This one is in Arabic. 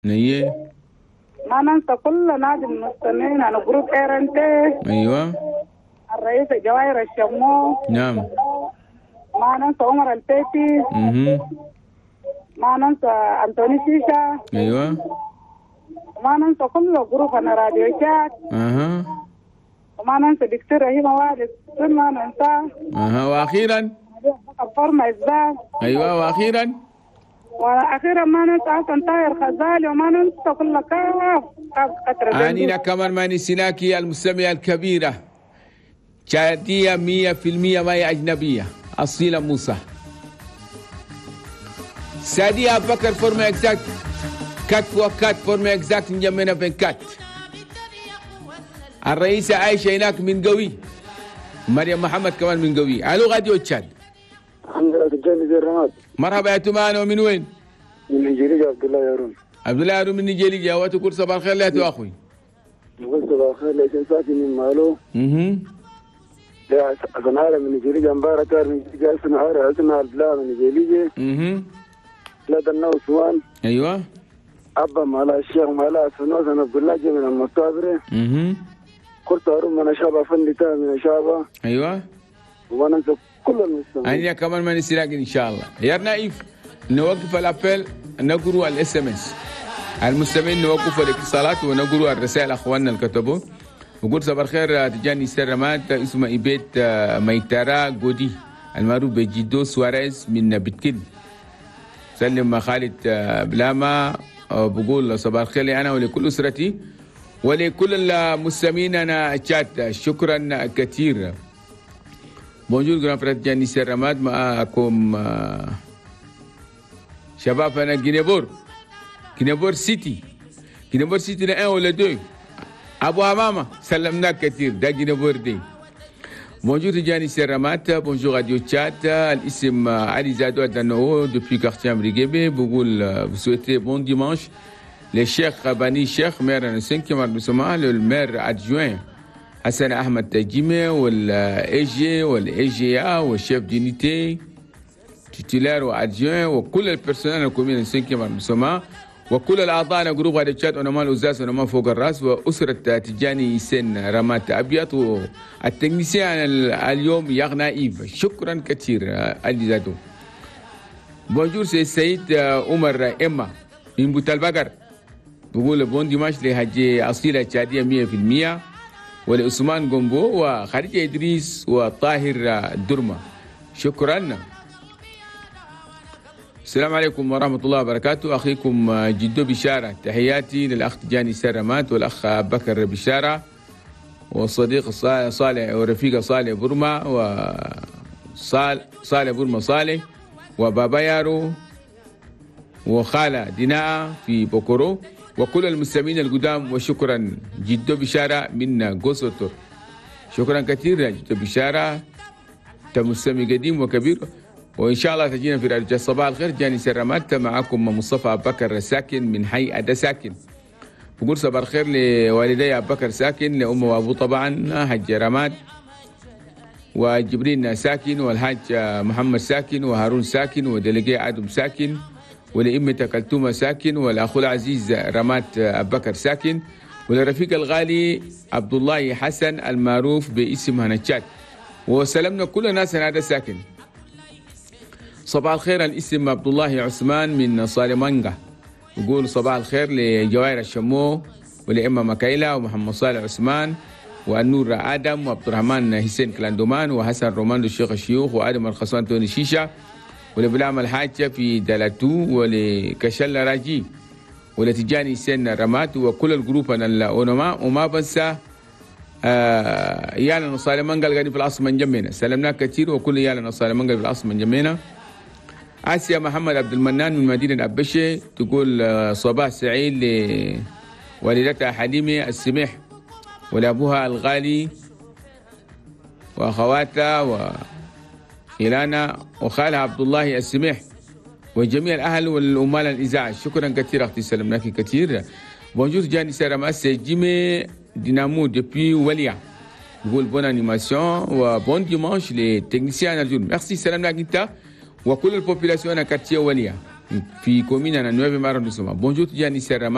نيه. ما ننسى كل نادي المستمعين على جروب ايرنتي. ايوه. الرئيس جواهر الشمو. نعم. ما ننسى عمر البيتي. ما ننسى انتوني سيشا. ايوه. وما ننسى كل جروب انا راديو شات. وما ننسى دكتور رهيب والد ما ننساه. واخيرا الفورما الزاد. ايوه واخيرا ما ننسى حسن طاهر خزالي وما ننسى كل كاف قطر. انينا كمان ما نسيناكي المستمعة الكبيرة شادية 100% ما هي أجنبية أصيلة موسى سادية بكر فورما اكزاكت كات وكات فورما اكزاكت نجمنا بين كات. الرئيسة عايشة هناك من قوي. مريم محمد كمان من قوي. الو غاديو تشاد. الحمد لله تجاني زي الرماد. مرحبا يا تمانو من وين؟ من نيجيريا عبد الله يارون. عبد الله يارون من نيجيريا وتقول صباح الخير يا تو اخوي. نقول صباح الخير ليش ساكن من مالو. لا أنا من نيجيريا مبارك من نيجيريا اسمها عبد الله من نيجيريا. لا دنا عثمان. ايوه. أبا مالا الشيخ مالا سنوس أنا عبد الله من المستابرة. كنت أروم من شابا فندتا من شابا. ايوه. وانا كل المستمعين. أنا كمان ما نسيلاك إن شاء الله. يا نايف نوقف الأبل نقرأ الSMS. المستمعين نوقف الاتصالات ونقرأ الرسائل أخواننا اللي كتبوا. وقول صباح الخير تجاني سرمات اسمه إيبيت ميتارا جودي المعروف بجيدو سواريز من بتكين. سلم خالد بلاما بقول صباح الخير أنا ولكل أسرتي ولكل المستمعين أنا أشات شكرا كثير. بونجور جران فرات جاني سرمات معكم شباب أنا جينيبور سيتي لا 1 ولا 2 أبو همامة سلمناك كثير ده جينيبور دي. بونجور جاني سرمات بونجور راديو تشات الاسم علي زادو أدنو depuis quartier Ambriguébé بقول vous souhaitez bon dimanche le Cheikh Bani Cheikh maire de 5e arrondissement le maire adjoint Hassan Ahmed Tajime والإيجي والإيجيا والشيف دينيتي تيتولار وأدجوين وكل البرسونال الكومين 5e arrondissement وكل الأعضاء جروب هذا الشات ونمان الأزاز ونمان فوق الرأس وأسرة تجاني سن رمات أبيض والتكنيسيان اليوم يغنى إيف. شكرا كثير علي زادو. بونجور سي السيد عمر إما من بوتال بقر بقول بون ديماش لهجي أصيلة شادية 100% ولعثمان قنبو وخارجة إدريس وطاهر درمة. شكرا. السلام عليكم ورحمة الله وبركاته. أخيكم جدو بشارة تحياتي للأخ تجاني سرمات والأخ بكر بشارة والصديق صالح ورفيق صالح برمة صالح برمة صالح وبابا يارو وخالة ديناء في بوكورو وكل المستمعين القدام. وشكرا جدو بشارة من قوسوتور. شكرا كثير جدو بشارة مستمع قديم وكبير. وإن شاء الله تجينا في راديو صباح الخير. جاني سرمات معكم مصطفى أبو بكر ساكن من حي أدا ساكن. بقول صباح الخير لوالدي أبو بكر ساكن لأم وأبو طبعا حج رماد وجبرين ساكن والحاج محمد ساكن وهارون ساكن ودلقي آدم ساكن ولإمة كلثومة ساكن والأخو العزيز رمات أبو بكر ساكن ولرفيق الغالي عبد الله حسن المعروف باسم هنتشات. وسلمنا كل الناس هذا ساكن. صباح الخير الاسم عبد الله عثمان من صالمانجا. يقول صباح الخير لجواهر الشمو ولإمة مكايلة ومحمد صالح عثمان والنور آدم وعبد الرحمن حسين كلاندومان وحسن رومان الشيخ الشيوخ وآدم الخصوان توني شيشة ولبلام الحاجة في دلاتو ولكشل راجي ولتجاني سن رمات وكل الجروب أنا الأونما وما بنسى يالا نصالي منقل قاعدين في العصر من جمينا. سلمنا كثير وكل يالا نصالي منقل في العصر من جمينا. آسيا محمد عبد المنان من مدينة أبشة تقول صباح سعيد لوالدتها حليمة السميح ولأبوها الغالي وأخواتها وخيلانا وخالها عبد الله السميح وجميع الأهل والأمال الإذاعة. شكرا كثير أختي سلمناك كثير. بونجور جاني سرماس جيمي دينامو depuis Walia. بقول بون أنيماسيون وبون ديمانش للتكنيسيان الجون. ميرسي سلمناك أنت وكل البوبولاسيون à quartier Walia في كومينا 9e arrondissement. بونجور جاني سرماس.